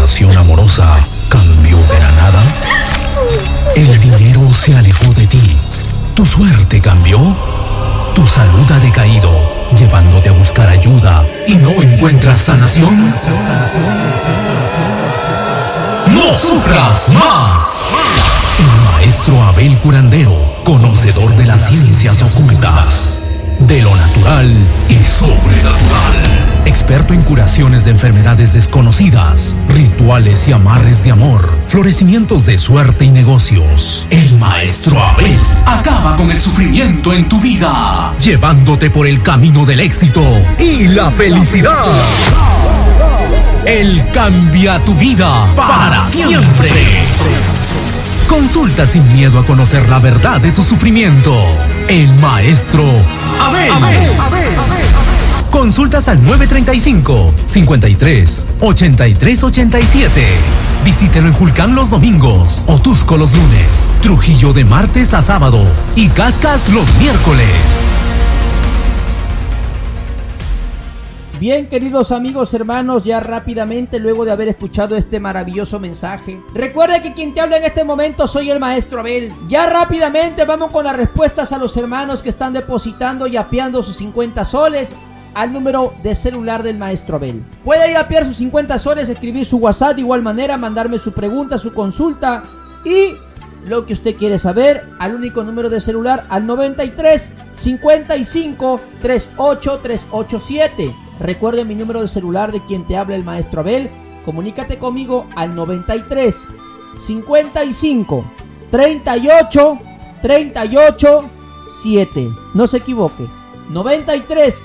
relación amorosa cambió de la nada? ¿El dinero se alejó de ti? ¿Tu suerte cambió? ¿Tu salud ha decaído, llevándote a buscar ayuda y no encuentras sanación? ¡No sufras más! El maestro Abel Curandero, conocedor de las ciencias ocultas, de lo natural y sobrenatural, experto en curaciones de enfermedades desconocidas, rituales y amarres de amor, florecimientos de suerte y negocios. El maestro Abel acaba con el sufrimiento en tu vida, llevándote por el camino del éxito y la felicidad. Él cambia tu vida para siempre. Consulta sin miedo a conocer la verdad de tu sufrimiento. El maestro Abel. Consultas al 935-53-83-87. Visítelo en Julcán los domingos, Otusco los lunes, Trujillo de martes a sábado y Cascas los miércoles. Bien, queridos amigos, hermanos, ya rápidamente, luego de haber escuchado este maravilloso mensaje, recuerda que quien te habla en este momento soy el maestro Abel. Ya rápidamente vamos con las respuestas a los hermanos que están depositando y apeando sus 50 soles al número de celular del maestro Abel. Puede ir a apear sus 50 soles, escribir su WhatsApp de igual manera, mandarme su pregunta, su consulta y lo que usted quiere saber al único número de celular, al 93 55 38 387. Recuerde mi número de celular de quien te habla el maestro Abel. Comunícate conmigo al 93 55 38 38 7. No se equivoque. 93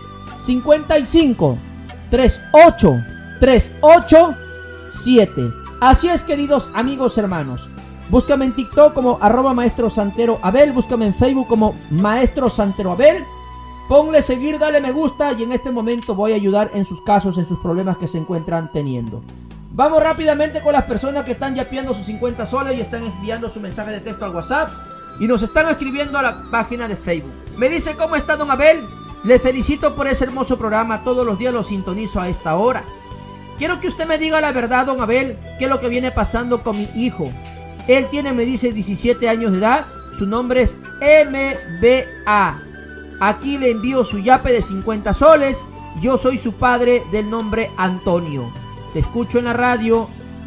55 38 38 7. Así es, queridos amigos hermanos. Búscame en TikTok como @maestrosanteroabel. Búscame en Facebook como Maestro Santero Abel. Ponle seguir, dale me gusta y en este momento voy a ayudar en sus casos, en sus problemas que se encuentran teniendo. Vamos rápidamente con las personas que están yapeando sus 50 soles y están enviando su mensaje de texto al WhatsApp y nos están escribiendo a la página de Facebook. Me dice: ¿cómo está don Abel? Le felicito por ese hermoso programa, todos los días lo sintonizo a esta hora. Quiero que usted me diga la verdad, don Abel, qué es lo que viene pasando con mi hijo. Él tiene, me dice, 17 años de edad, su nombre es MBA. Aquí le envío su yape de 50 soles. Yo soy su padre del nombre Antonio. Le escucho en la radio.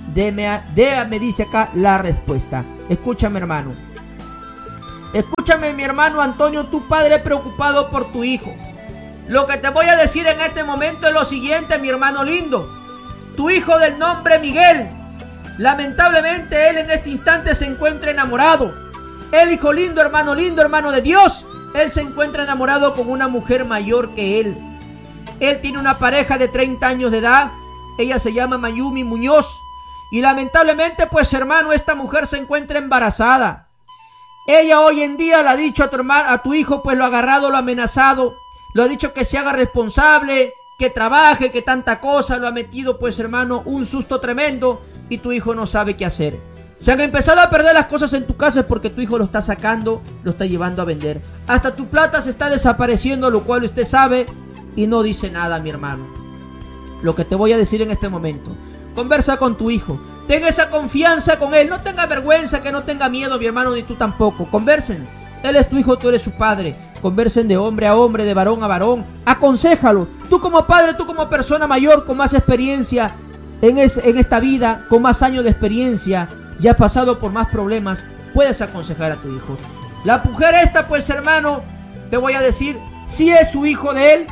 Me dice acá la respuesta. Escúchame, hermano. Escúchame, mi hermano Antonio, tu padre preocupado por tu hijo. Lo que te voy a decir en este momento es lo siguiente, mi hermano lindo. Tu hijo del nombre Miguel, lamentablemente él en este instante se encuentra enamorado. El hijo lindo, hermano de Dios. Él se encuentra enamorado con una mujer mayor que él. Él tiene una pareja de 30 años de edad. Ella se llama Mayumi Muñoz. Y lamentablemente, pues hermano, esta mujer se encuentra embarazada. Ella hoy en día le ha dicho a tu hijo, pues lo ha agarrado, lo ha amenazado. Lo ha dicho que se haga responsable, que trabaje, que tanta cosa. Lo ha metido, pues hermano, un susto tremendo. Y tu hijo no sabe qué hacer. Se han empezado a perder las cosas en tu casa es porque tu hijo lo está sacando, lo está llevando a vender. Hasta tu plata se está desapareciendo, lo cual usted sabe y no dice nada, mi hermano. Lo que te voy a decir en este momento: conversa con tu hijo, ten esa confianza con él, no tenga vergüenza, que no tenga miedo, mi hermano, ni tú tampoco. Conversen, él es tu hijo, tú eres su padre. Conversen de hombre a hombre, de varón a varón. Aconséjalo, tú como padre, tú como persona mayor con más experiencia en esta vida, con más años de experiencia, ya has pasado por más problemas, puedes aconsejar a tu hijo. La mujer esta, pues hermano, te voy a decir, sí es su hijo de él,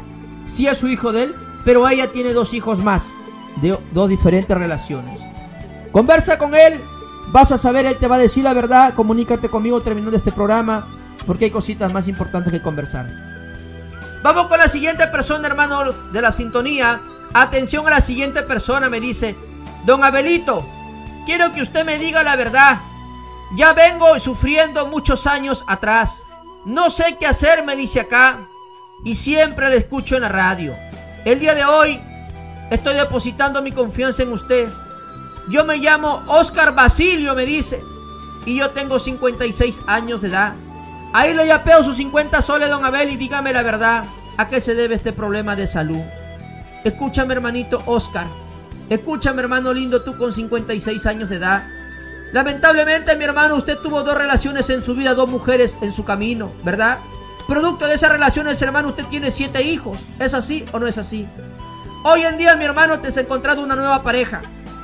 pero ella tiene 2 hijos más, de 2 diferentes relaciones. Conversa con él, vas a saber, él te va a decir la verdad. Comunícate conmigo terminando este programa, porque hay cositas más importantes que conversar. Vamos con la siguiente persona, hermanos de la sintonía. Atención a la siguiente persona, me dice: don Abelito, quiero que usted me diga la verdad. Ya vengo sufriendo muchos años atrás. No sé qué hacer, me dice acá. Y siempre le escucho en la radio. El día de hoy estoy depositando mi confianza en usted. Yo me llamo Oscar Basilio, me dice. Y yo tengo 56 años de edad. Ahí le yapeo sus 50 soles, don Abel, y dígame la verdad. ¿A qué se debe este problema de salud? Escúchame, hermanito Oscar. Escúchame, hermano lindo, tú con 56 años de edad. Lamentablemente, mi hermano, usted tuvo 2 relaciones en su vida, 2 mujeres en su camino, ¿verdad? Producto de esas relaciones, hermano, usted tiene 7 hijos. ¿Es así o no es así? Hoy en día, mi hermano, te has encontrado una nueva pareja.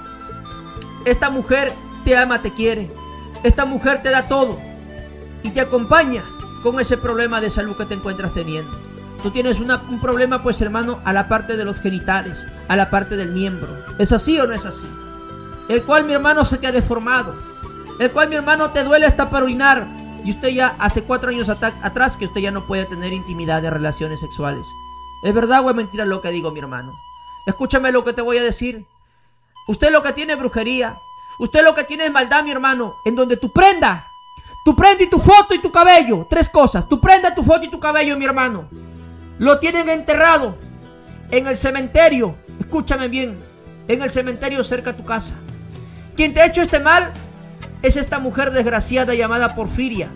Esta mujer te ama, te quiere. Esta mujer te da todo y te acompaña con ese problema de salud que te encuentras teniendo. Tú tienes un problema, pues, hermano, a la parte de los genitales, a la parte del miembro. ¿Es así o no es así? El cual, mi hermano, se te ha deformado. El cual, mi hermano, te duele hasta para orinar. Y usted ya hace 4 años atrás que usted ya no puede tener intimidad de relaciones sexuales. ¿Es verdad o es mentira lo que digo, mi hermano? Escúchame lo que te voy a decir. Usted lo que tiene es brujería. Usted lo que tiene es maldad, mi hermano. En donde tu prenda y tu foto y tu cabello. 3 cosas. Tu prenda, tu foto y tu cabello, mi hermano. Lo tienen enterrado en el cementerio. Escúchame bien. En el cementerio cerca a tu casa. Quien te ha hecho este mal es esta mujer desgraciada llamada Porfiria,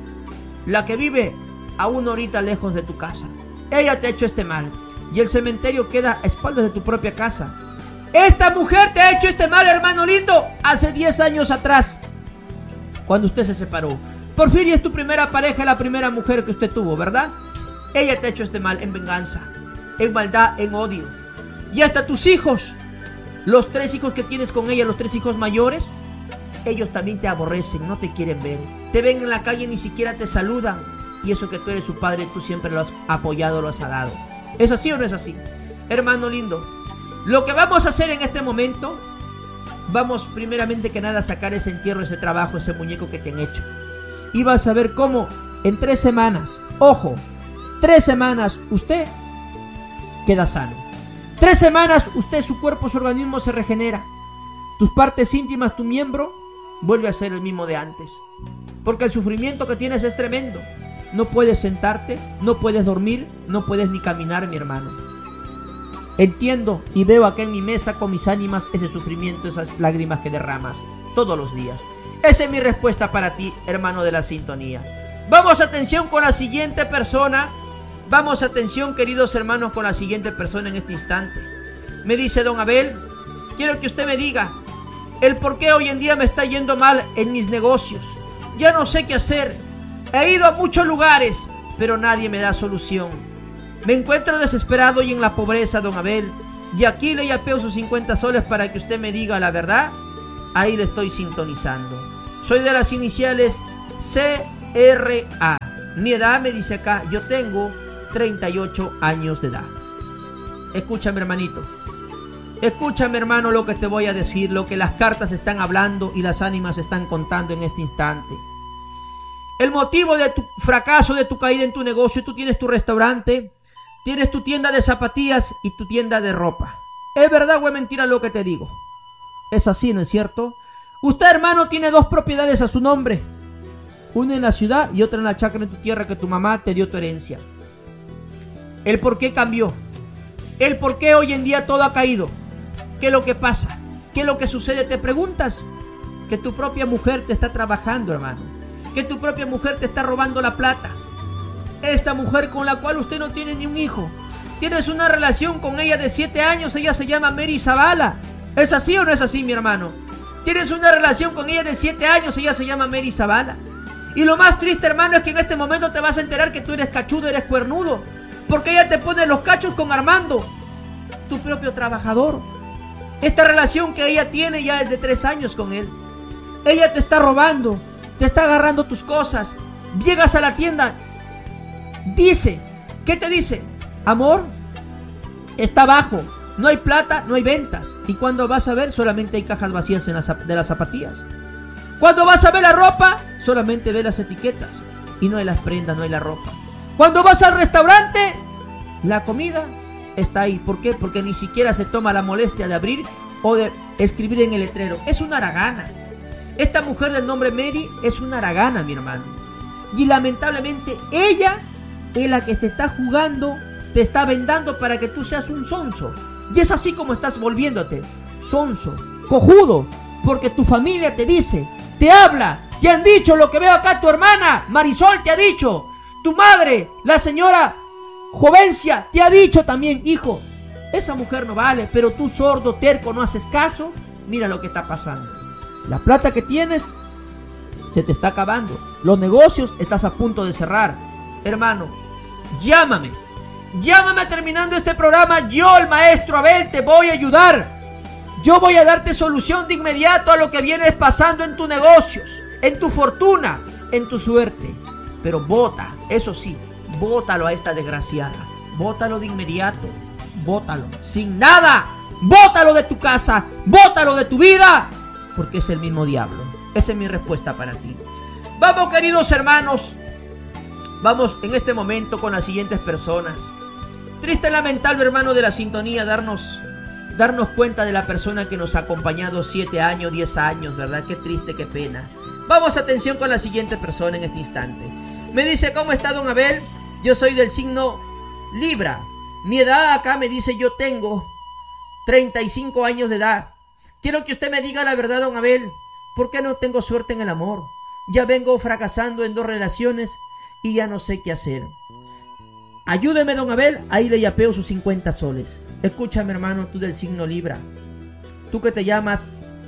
la que vive a 1 horita lejos de tu casa. Ella te ha hecho este mal y el cementerio queda a espaldas de tu propia casa. Esta mujer te ha hecho este mal, hermano lindo, hace 10 años atrás, cuando usted se separó. Porfiria es tu primera pareja, la primera mujer que usted tuvo, ¿verdad? Ella te ha hecho este mal en venganza, en maldad, en odio. Y hasta tus hijos, los 3 hijos que tienes con ella, los 3 hijos mayores, ellos también te aborrecen, no te quieren ver. Te ven en la calle, ni siquiera te saludan. Y eso que tú eres su padre, tú siempre lo has apoyado, lo has dado. ¿Es así o no es así? Hermano lindo, lo que vamos a hacer en este momento, vamos primeramente que nada a sacar ese entierro, ese trabajo, ese muñeco que te han hecho. Y vas a ver cómo en 3 semanas, ojo, 3 semanas usted queda sano. 3 semanas usted, su cuerpo, su organismo se regenera. Tus partes íntimas, tu miembro vuelve a ser el mismo de antes. Porque el sufrimiento que tienes es tremendo. No puedes sentarte, no puedes dormir, no puedes ni caminar, mi hermano. Entiendo y veo acá en mi mesa con mis ánimas ese sufrimiento, esas lágrimas que derramas todos los días. Esa es mi respuesta para ti, hermano de la sintonía. Vamos, atención con la siguiente persona. Vamos, atención, queridos hermanos, con la siguiente persona en este instante. Me dice don Abel, quiero que usted me diga el por qué hoy en día me está yendo mal en mis negocios. Ya no sé qué hacer. He ido a muchos lugares, pero nadie me da solución. Me encuentro desesperado y en la pobreza, don Abel. Y aquí le yapeo sus 50 soles para que usted me diga la verdad. Ahí le estoy sintonizando. Soy de las iniciales CRA. Mi edad, me dice acá, yo tengo 38 años de edad. Escúchame, hermanito. Escúchame, hermano, lo que te voy a decir, lo que las cartas están hablando y las ánimas están contando en este instante. El motivo de tu fracaso, de tu caída en tu negocio, tú tienes tu restaurante, tienes tu tienda de zapatillas y tu tienda de ropa. ¿Es verdad o es mentira lo que te digo? Es así, ¿no es cierto? Usted, hermano, tiene 2 propiedades a su nombre. Una en la ciudad y otra en la chacra en tu tierra que tu mamá te dio tu herencia. ¿El por qué cambió? ¿El por qué hoy en día todo ha caído? ¿Qué es lo que pasa? ¿Qué es lo que sucede? ¿Te preguntas? Que tu propia mujer te está trabajando, hermano. Que tu propia mujer te está robando la plata. Esta mujer con la cual usted no tiene ni un hijo. Tienes una relación con ella de 7 años. Ella se llama Mary Zavala. ¿Es así o no es así, mi hermano? Tienes una relación con ella de 7 años. Ella se llama Mary Zavala. Y lo más triste, hermano, es que en este momento te vas a enterar que tú eres cachudo, eres cuernudo. Porque ella te pone los cachos con Armando, tu propio trabajador. Esta relación que ella tiene ya es de 3 años con él. Ella te está robando, te está agarrando tus cosas. Llegas a la tienda, dice, ¿qué te dice? Amor, está bajo, no hay plata, no hay ventas. Y cuando vas a ver, solamente hay cajas vacías de las zapatillas. Cuando vas a ver la ropa, solamente ves las etiquetas y no hay las prendas, no hay la ropa. Cuando vas al restaurante, la comida está ahí. ¿Por qué? Porque ni siquiera se toma la molestia de abrir o de escribir en el letrero. Es una haragana. Esta mujer del nombre Mary es una haragana, mi hermano. Y lamentablemente ella es la que te está jugando, te está vendando para que tú seas un sonso. Y es así como estás volviéndote sonso, cojudo, porque tu familia te dice, te habla, te han dicho lo que veo acá. Tu hermana Marisol te ha dicho, tu madre, la señora Jovencia, te ha dicho también, hijo, esa mujer no vale, pero tú sordo, terco, no haces caso. Mira lo que está pasando. La plata que tienes se te está acabando. Los negocios estás a punto de cerrar. Hermano, llámame terminando este programa. Yo, el maestro Abel, te voy a ayudar. Yo voy a darte solución de inmediato a lo que vienes pasando en tus negocios, en tu fortuna, en tu suerte. Pero bota, eso sí, bótalo a esta desgraciada. Bótalo de inmediato. Bótalo, sin nada. Bótalo de tu casa, bótalo de tu vida, porque es el mismo diablo. Esa es mi respuesta para ti. Vamos, queridos hermanos, vamos en este momento con las siguientes personas. Triste, lamentable, hermano de la sintonía, darnos cuenta de la persona que nos ha acompañado 7 años, 10 años, ¿verdad? Qué triste, qué pena. Vamos, atención con la siguiente persona en este instante. Me dice: ¿cómo está, don Abel? Yo soy del signo Libra. Mi edad acá me dice, yo tengo 35 años de edad. Quiero que usted me diga la verdad, don Abel. ¿Por qué no tengo suerte en el amor? Ya vengo fracasando en 2 relaciones y ya no sé qué hacer. Ayúdeme, don Abel. Ahí le yapeo sus 50 soles. Escúchame, hermano, tú del signo Libra. Tú que te llamas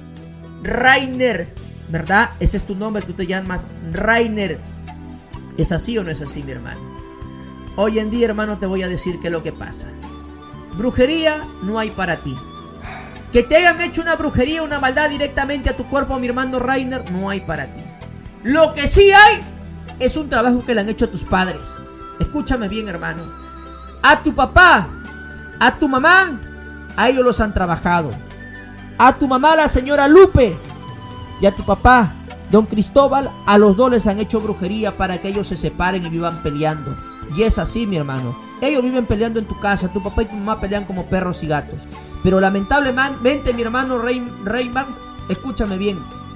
Rainer, ¿verdad? Ese es tu nombre, tú te llamas Rainer. ¿Es así o no es así, mi hermano? Hoy en día, hermano, te voy a decir qué es lo que pasa. Brujería no hay para ti. Que te hayan hecho una brujería, una maldad directamente a tu cuerpo, mi hermano Rainer, no hay para ti. Lo que sí hay es un trabajo que le han hecho a tus padres. Escúchame bien, hermano. A tu papá, a tu mamá, a ellos los han trabajado. A tu mamá, la señora Lupe, y a tu papá, don Cristóbal, a los 2 les han hecho brujería para que ellos se separen y vivan peleando. Y es así, mi hermano. Ellos viven peleando en tu casa. Tu papá y tu mamá pelean como perros y gatos. Pero lamentablemente, mi hermano Raymond, escúchame bien.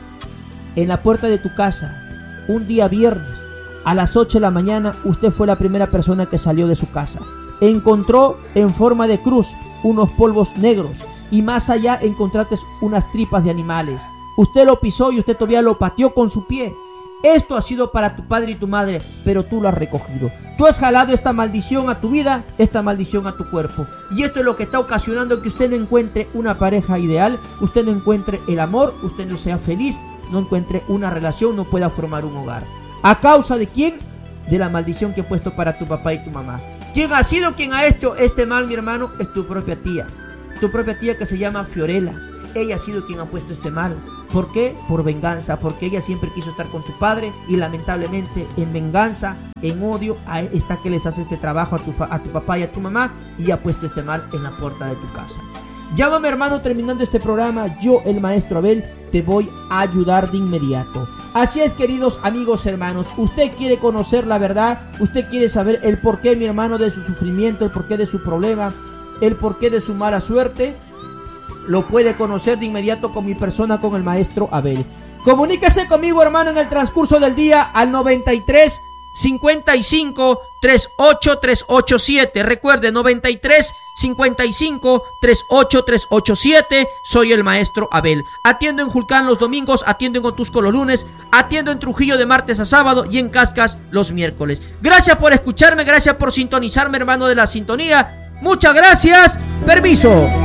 En la puerta de tu casa, un día viernes, a las 8 de la mañana, usted fue la primera persona que salió de su casa. Encontró en forma de cruz unos polvos negros. Y más allá encontraste unas tripas de animales. Usted lo pisó y usted todavía lo pateó con su pie. Esto ha sido para tu padre y tu madre, pero tú lo has recogido. Tú has jalado esta maldición a tu vida, esta maldición a tu cuerpo. Y esto es lo que está ocasionando que usted no encuentre una pareja ideal, usted no encuentre el amor, usted no sea feliz, no encuentre una relación, no pueda formar un hogar. ¿A causa de quién? De la maldición que he puesto para tu papá y tu mamá. ¿Quién ha sido quien ha hecho este mal, mi hermano? Es tu propia tía. Tu propia tía, que se llama Fiorella. Ella ha sido quien ha puesto este mal. ¿Por qué? Por venganza, porque ella siempre quiso estar con tu padre y lamentablemente en venganza, en odio, está que les hace este trabajo a tu papá y a tu mamá y ha puesto este mal en la puerta de tu casa. Llámame, hermano, terminando este programa. Yo, el maestro Abel, te voy a ayudar de inmediato. Así es, queridos amigos, hermanos. Usted quiere conocer la verdad, usted quiere saber el porqué, mi hermano, de su sufrimiento, el porqué de su problema, el porqué de su mala suerte. Lo puede conocer de inmediato con mi persona, con el maestro Abel. Comuníquese conmigo, hermano, en el transcurso del día al 93 55 38 387. Recuerde, 93 55 38 387. Soy el maestro Abel. Atiendo en Julcán los domingos, atiendo en Otusco los lunes, atiendo en Trujillo de martes a sábado y en Cascas los miércoles. Gracias por escucharme, gracias por sintonizarme, hermano de la sintonía. Muchas gracias. Permiso.